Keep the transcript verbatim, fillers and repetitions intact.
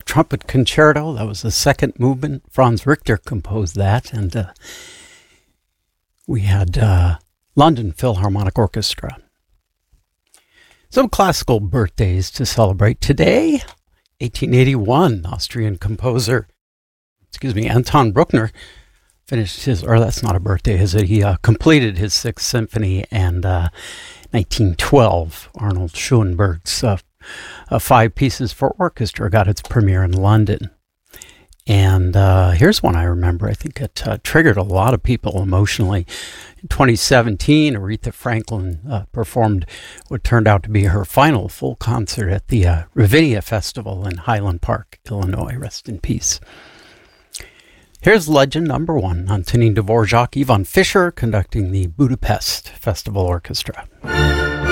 Trumpet Concerto. That was the second movement. Franz Richter composed that. And uh, we had uh, London Philharmonic Orchestra. Some classical birthdays to celebrate today. eighteen eighty-one, Austrian composer, excuse me, Anton Bruckner finished his, or that's not a birthday, is it? He uh, completed his Sixth Symphony, and uh, nineteen twelve, Arnold Schoenberg's uh, uh, Five Pieces for Orchestra got its premiere in London. And uh, here's one I remember. I think it uh, triggered a lot of people emotionally. In twenty seventeen, Aretha Franklin uh, performed what turned out to be her final full concert at the uh, Ravinia Festival in Highland Park, Illinois. Rest in peace. Here's legend number one, Antonin Dvorak, Ivan Fischer conducting the Budapest Festival Orchestra.